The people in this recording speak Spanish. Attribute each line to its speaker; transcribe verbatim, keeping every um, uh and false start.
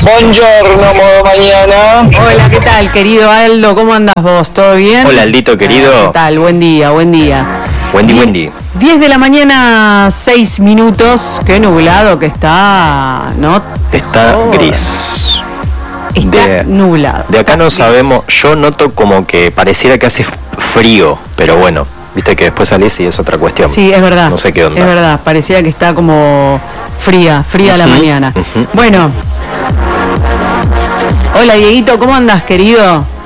Speaker 1: Buongiorno, modo mañana.
Speaker 2: Hola, ¿qué tal, querido Aldo? ¿Cómo andás vos? ¿Todo bien?
Speaker 3: Hola, Aldito, querido.
Speaker 2: ¿Qué tal? Buen día, buen día.
Speaker 3: Buen día, buen día.
Speaker 2: diez de la mañana, seis minutos. Qué nublado que está, ¿no?
Speaker 3: Está
Speaker 2: Oh.
Speaker 3: gris.
Speaker 2: Está
Speaker 3: de,
Speaker 2: nublado.
Speaker 3: De acá
Speaker 2: está
Speaker 3: no
Speaker 2: gris.
Speaker 3: sabemos, yo noto como que pareciera que hace frío, pero bueno, viste que después salís y es otra cuestión.
Speaker 2: Sí, es verdad.
Speaker 3: No sé qué onda.
Speaker 2: Es verdad, parecía que está como fría, fría
Speaker 3: Uh-huh,
Speaker 2: la mañana.
Speaker 3: uh-huh.
Speaker 2: Bueno. Hola, Dieguito, ¿cómo andás, querido?